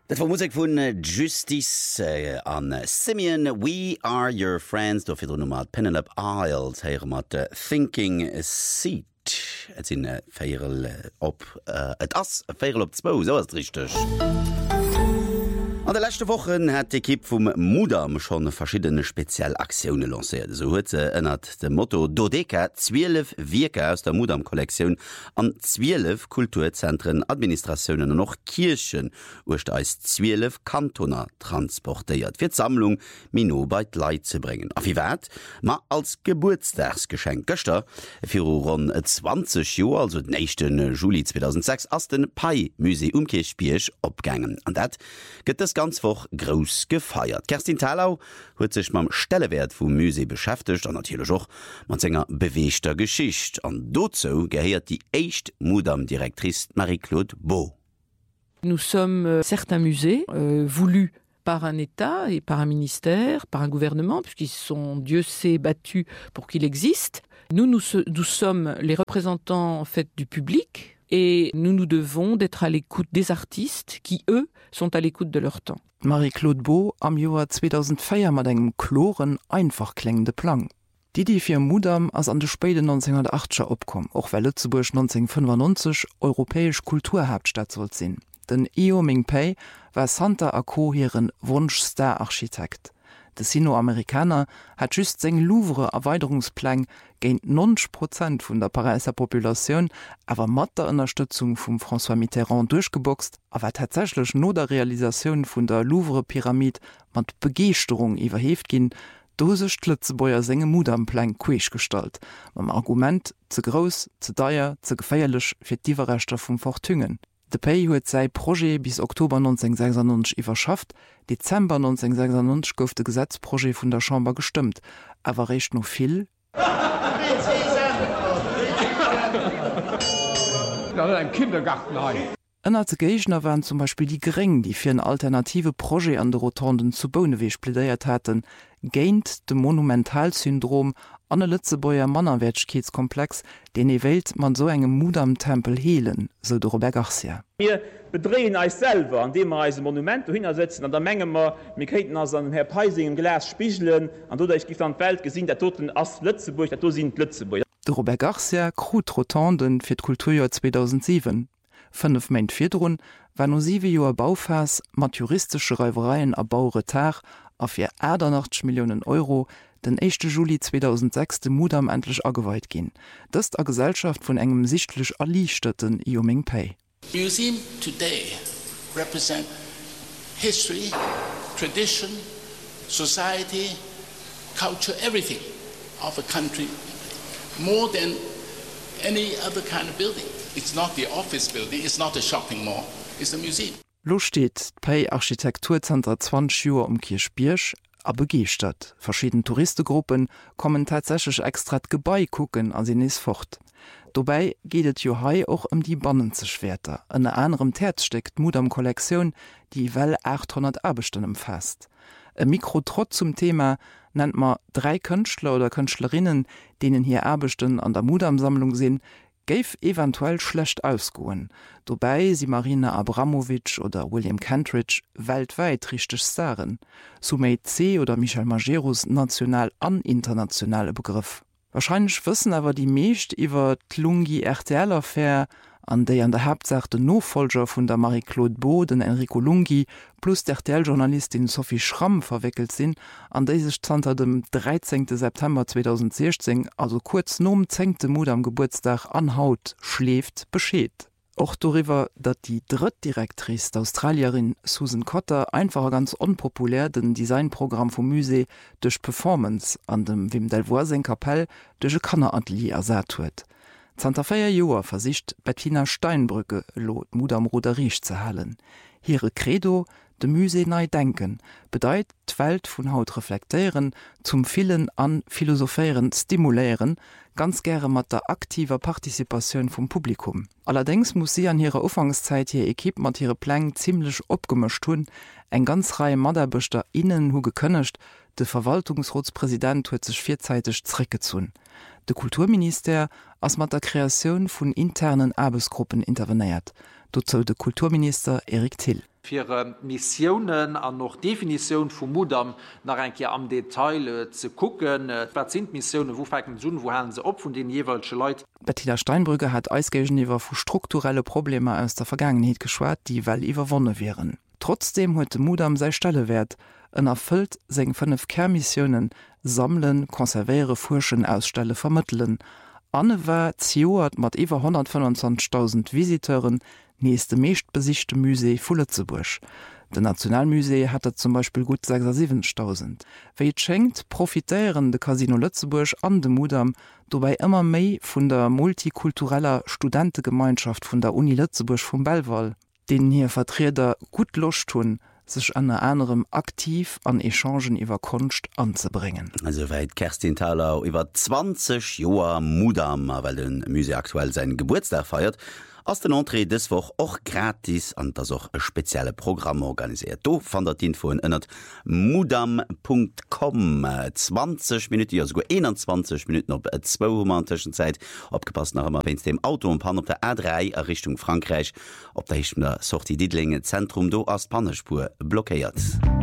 Dat war Musik vun Justice an Simeon, We Are Your Friends, do fir mat Penelope Isles heier mat Thinking Seat. Et sinn Féierel op et ass Féierel op d'Spo, so ass richteg. An der letzte Wochen hat die Kipp vom Mudam schon verschiedene Spezialaktionen lanciert. So hat sie ändert dem Motto Dodeka 12 Werke aus der Mudam-Kollektion an 12 Kulturzentren, Administrationen und noch Kirchen urcht als 12 Kantoner transportiert, für die Sammlung Mino bei Leid zu bringen. Auf wie weit? Ma als Geburtstagsgeschenk gestern für rund 20 Jahre, also den 1. Juli 2006, aus den Pai-Museum Kirchbiersch abgegangen. Und das geht das ganz woch groß gefeiert. Kerstin Thalau hat sich mit dem Stellenwert vom Musee beschäftigt und natürlich auch mit seiner bewegter Geschichte. Und dazu gehört die erste Mudam-Direktrice Marie-Claude Beau. Nous sommes certains musées voulus par un État et par un ministère, par un gouvernement, puisqu'ils sont, Dieu sait, battus pour qu'il existe. Nous sommes les représentants en fait du public. Et nous devons d'être à l'écoute des artistes qui, eux, sont à l'écoute de leur temps. Marie-Claude Beau am Joar 2004 mat engem kloren, einfach klingende Plan. Die fir Mudam ass an de späte 1980er opkom, och well Lützeburg 1995 europäesch Kulturhauptstadt sollt sinn. Den Eo Ming-Pei war Santa Ako-Hieren Wunsch-Star-Architekt. De Sino-Amerikaner hat just seng Louvre-Erweiterungsplan géint 90% vun der Pariser Populationun awer mat der Unterstützung vum François Mitterrand durchgeboxt, awer tatsächlich no der Realisationun vun der Louvre-Pyramid mat Begeerung iwwerheft ginn, dosech Lützebäuer senge Mudamplan queech stalt, mam Argument ze gross, ze deier, ze geféierlech fir d'Iwerrechter vum Fortungen. De Pei huet sei Projekt bis Oktober 1996 iwwerschafft, Dezember 1996 gouf de Gesetzprojekt vun der Chamber gestimmt, awer recht noch viel. Ein Kindergarten ein. Ennner ze Geichner waren zum Beispiel die Gering, die fir een alternative Projekt an de Rotonden zu Bounewech plädeiert hatten, géint de Monumentalsyndrom an e Lützebäuer Mannerwätschkeetskomplex, den e Welt man so engem Mudam-Tempel heelen, so de Robert Garcia. Wir bedrehen eis selber, an dem wir als Monument hinsetzen, an der Menge wir könnten als an Herr Peising im Glas spiegeln, an du ich an die Welt gesehen, der toten as Lützeburg, der sind Lützeburg. De Robert Garcia krut Rotonden fir d Kulturjahr 2007. 5 Main Firrun war no 7 Joer Baufas mat juristische Räubereien a Bauretard a fir 88 Millionen Euro den 1. Juli 2006 de Mudam endlich ageweiht gin. Das a Gesellschaft vun engem sichtlich erlichterten Eo Ming-Pei. Museum today represent history, tradition, society, culture, everything of a country, more than any other kind of building. It's not the office building, it's not a shopping mall, it's a museum. Lo steht Pei Architekturzentrum 20 Joer Kirchbiersch a Begeestadt. Verschieden Touristengruppen kommen tatsächlich extra Gebäi gucken an sie is fort. Dobei gehtet Johai auch die Bannenzeschwerter. An anderem Terz steckt Mudam-Kollektion, die well 800 Arbeitsstunden umfasst. Ein Mikrotrott zum Thema nennt man 3 Künstler oder Künstlerinnen, denen hier Arbeitsstunden an der Mudam-Sammlung sind, geif eventuell schlecht ausgoen. Dobei sie Marina Abramovic oder William Kentridge weltweit richtig Starren. Sumei C. oder Michel Majerus national an internationale Begriff. Wahrscheinlich wissen aber die meescht iwwer d'Lungi RTL-Affaire, an déi an der Hauptsache de Nofolger vun der Marie-Claude Beau, den Enrico Lungi, plus der RTL-Journalistin Sophie Schramm verwickelt sinn, an déi sech zanter dem 13. September 2016, also kurz nom 10. Mudam Geburtstag an Haut schläft, beschéet. Och darüber, dat die Drittdirektrice d'Australierin Susan Cotter einfach ganz unpopulär den Designprogramm vom Musee durch Performance an dem Wim Delvoye sein Kapell durch ein Kanneratelier ersat huet. 24 Joer versicht Bettina Steinbrücke lot Mudam Roderich zu hallen. Ihre Credo, de Musee nei denken, bedeit d'Welt vun Haut reflektieren, zum Vielen an philosophieren stimulieren, ganz gerne mat der aktiver Partizipation vom Publikum. Allerdings muss sie an ihrer Ufangszeit ihr Equipe mat ihre Pläne ziemlich opgemischt tun, eng ganz Reihe Maderbüchter innen hu gekönnecht, de Verwaltungsratspräsident huet sich vierzeitig zurückgezogen. De Kulturminister ass mat der Kreation vun internen Arbeitsgruppen interveniert. Dazu de Kulturminister Erik Thiel. für Missionen an noch Definition vom Mudam nach ein am Detail zu gucken, was sind Missionen, wo fangen sie, wo haben sie op von den jeweiligen Leuten. Bettina Steinbrügge hat ausgegeniwwer vu strukturelle Probleme aus der Vergangenheit geschwart, die well iwwerwonne wären. Trotzdem huet de Mudam sei Stellewert en erfüllt seg 5 Kernmissionen sammeln, konservere, furschen, ausstelle, vermitteln. Annewer Zioat mat iwwer 125.000 Visiteuren nächste meeschtbesichte Musee vu Lützeburg. De Nationalmusee hat zum Beispiel gut 6.000. Wéi schenkt profitéieren de Casino Lützeburg an de Mudam dobei immer méi vun der multikultureller Studentengemeinschaft vun der Uni Lützeburg vum Belval, den hier Vertreter gut locht hun, sich an anderem aktiv an Echangen iwwer Kunst anzubringen. Also weit Kerstin Thaler über 20 Joa Mudam, weil den Musee aktuell seinen Geburtstag feiert, aus den Entree des Woch auch gratis an das auch ein spezielle Programm organisiert. Do fandet die Info in mudam.com 20 Minuten, ja sogar 21 Minuten auf 2 Uhr Zwischenzeit, abgepasst nach immer, wenn es dem Auto und Pan auf der A3 Richtung Frankreich, ob der Sortie Diedlingen Zentrum do aus Pannespur blockiert.